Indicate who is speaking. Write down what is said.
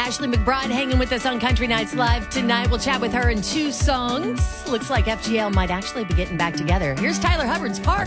Speaker 1: Ashley McBride hanging with us on Country Nights Live tonight. We'll chat with her in 2 songs. Looks like FGL might actually be getting back together. Here's Tyler Hubbard's Park.